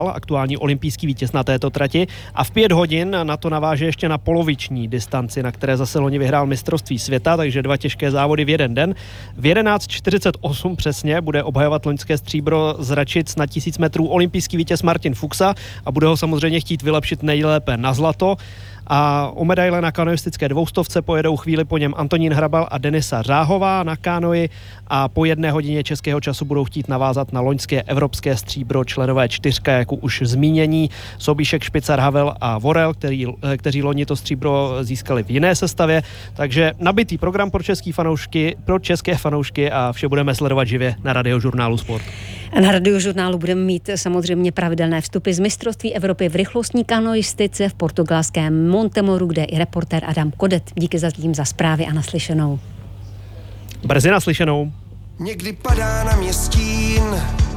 aktuální olympijský vítěz na této trati, a v 5 hodin na to naváže ještě na poloviční distanci, na které zase loni vyhrál mistrovství světa, takže 2 těžké závody v jeden den. V 11:48 přesně bude obhajovat loňské stříbro z Račic na 1000 metrů olympijský vítěz Martin Fuxa a bude ho samozřejmě chtít vylepšit nejlépe na zlato. A o medaile na kanoistické 200 pojedou chvíli po něm Antonín Hrabal a Denisa Řáhová na kánoji a po 1 hodině českého času budou chtít navázat na loňské evropské stříbro členové 4, jako už zmínění Sobíšek, Špicar, Havel a Vorel, kteří loni to stříbro získali v jiné sestavě. Takže nabitý program pro české fanoušky a vše budeme sledovat živě na Radiožurnálu Sport. A na Radiožurnálu budeme mít samozřejmě pravidelné vstupy z mistrovství Evropy v rychlostní kanoistice v portugalském Montemoru, kde je i reportér Adam Kodet. Díky zatím za zprávy a naslyšenou. Brzy naslyšenou. Někdy padá na mě stín,